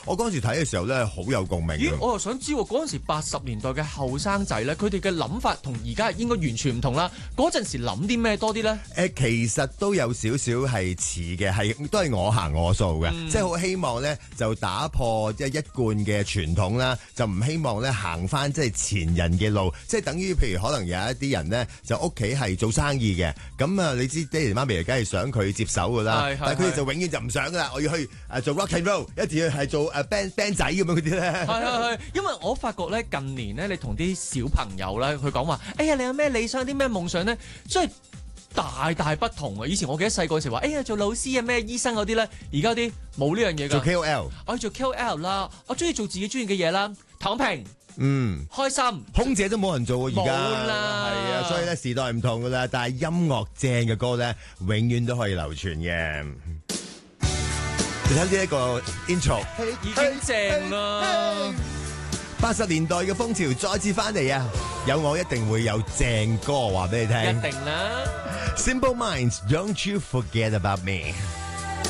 我嗰陣時睇嘅時候咧，好有共鳴。 咦，我又想知喎，嗰陣時80年代嘅後生仔咧，佢哋嘅諗法同而家應該完全唔同啦。嗰陣時諗啲咩多啲咧？ 其實都有少少係似嘅，係都係我行我素嘅，即係好希望咧就打破即係一貫嘅傳統啦，就唔希望咧行翻即係前人嘅路，即係等於譬如可能有一啲人咧就屋企係做生意嘅，咁啊你知爹哋媽咪梗係想佢接手噶啦，但係佢哋就永遠就唔想噶啦，我要去做 rock and roll， 一定要係做band 仔咁樣嗰啲咧。 係，因為我發覺咧近年咧，你同啲小朋友咧，佢講話，哎呀，你有咩理想、啲咩夢想咧，即係大不同啊！以前我記得細個嗰時話，哎呀，做老師啊，咩醫生嗰啲咧，而家啲冇呢樣嘢㗎。 做 KOL， 我做 KOL 啦，我中意做自己中意嘅嘢啦，躺平。開心， 空姐都冇人做啊！而家冇啦， 係啊，所以咧時代唔同噶啦，但係音樂正嘅歌咧，永遠都可以流傳嘅。你睇呢一個 intro， 已經正啦。 80年代嘅風潮再次翻嚟啊！有我一定會有正歌話俾你聽。 一定啦。 Simple Minds，Don't You Forget About Me。